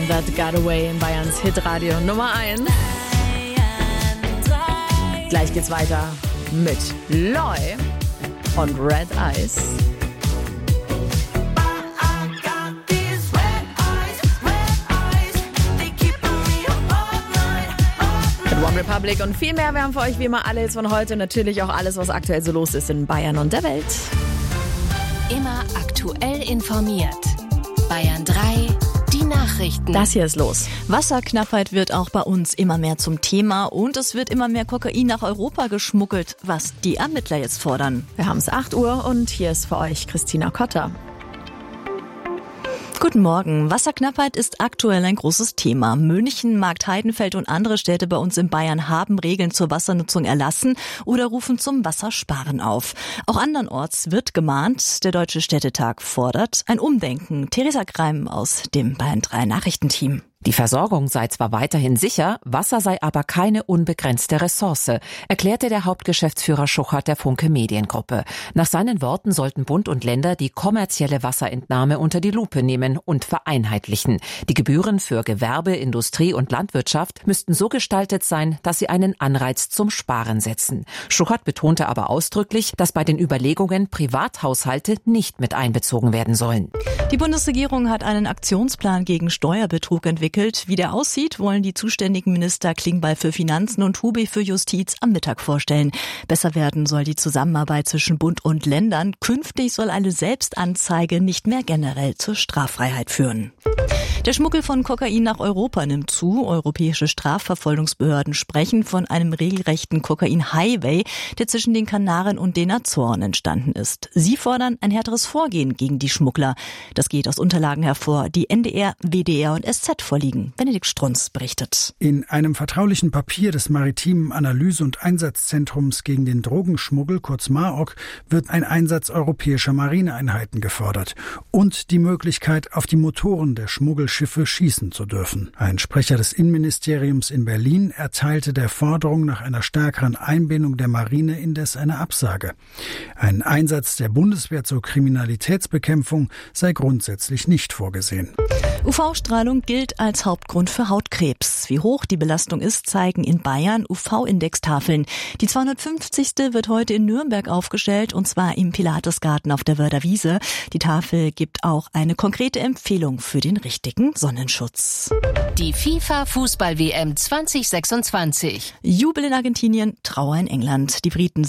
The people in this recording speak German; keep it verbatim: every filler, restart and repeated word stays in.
That Got Away in Bayerns Hitradio Nummer eins. Gleich geht's weiter mit Loy und Red Eyes. Mit One Republic und viel mehr. Wir haben für euch wie immer alles von heute und natürlich auch alles, was aktuell so los ist in Bayern und der Welt. Immer aktuell informiert. Bayern drei, die Nachrichten. Das hier ist los. Wasserknappheit wird auch bei uns immer mehr zum Thema und es wird immer mehr Kokain nach Europa geschmuggelt, was die Ermittler jetzt fordern. Wir haben es acht Uhr und hier ist für euch Christina Kotter. Guten Morgen. Wasserknappheit ist aktuell ein großes Thema. München, Marktheidenfeld und andere Städte bei uns in Bayern haben Regeln zur Wassernutzung erlassen oder rufen zum Wassersparen auf. Auch andernorts wird gemahnt. Der Deutsche Städtetag fordert ein Umdenken. Theresa Greim aus dem Bayern drei Nachrichtenteam. Die Versorgung sei zwar weiterhin sicher, Wasser sei aber keine unbegrenzte Ressource, erklärte der Hauptgeschäftsführer Schuchert der Funke Mediengruppe. Nach seinen Worten sollten Bund und Länder die kommerzielle Wasserentnahme unter die Lupe nehmen und vereinheitlichen. Die Gebühren für Gewerbe, Industrie und Landwirtschaft müssten so gestaltet sein, dass sie einen Anreiz zum Sparen setzen. Schuchert betonte aber ausdrücklich, dass bei den Überlegungen Privathaushalte nicht mit einbezogen werden sollen. Die Bundesregierung hat einen Aktionsplan gegen Steuerbetrug entwickelt. Wie der aussieht, wollen die zuständigen Minister Klingbeil für Finanzen und Hubi für Justiz am Mittag vorstellen. Besser werden soll die Zusammenarbeit zwischen Bund und Ländern. Künftig soll eine Selbstanzeige nicht mehr generell zur Straffreiheit führen. Der Schmuggel von Kokain nach Europa nimmt zu. Europäische Strafverfolgungsbehörden sprechen von einem regelrechten Kokain-Highway, der zwischen den Kanaren und den Azoren entstanden ist. Sie fordern ein härteres Vorgehen gegen die Schmuggler. Das geht aus Unterlagen hervor, die N D R, W D R und S Z vorliegen. Benedikt Strunz berichtet. In einem vertraulichen Papier des Maritimen Analyse- und Einsatzzentrums gegen den Drogenschmuggel, kurz MAOC, wird ein Einsatz europäischer Marineeinheiten gefordert und die Möglichkeit, auf die Motoren der Schmuggelschiffe schießen zu dürfen. Ein Sprecher des Innenministeriums in Berlin erteilte der Forderung nach einer stärkeren Einbindung der Marine indes eine Absage. Ein Einsatz der Bundeswehr zur Kriminalitätsbekämpfung sei grundsätzlich nicht vorgesehen. U V-Strahlung gilt als Hauptgrund für Hautkrebs. Wie hoch die Belastung ist, zeigen in Bayern U V-Indextafeln. Die zweihundertfünfzigste wird heute in Nürnberg aufgestellt, und zwar im Pilatusgarten auf der Wörder Wiese. Die Tafel gibt auch eine konkrete Empfehlung für den richtigen Sonnenschutz. Die FIFA-Fußball-W M zwanzig sechsundzwanzig. Jubel in Argentinien, Trauer in England. Die Briten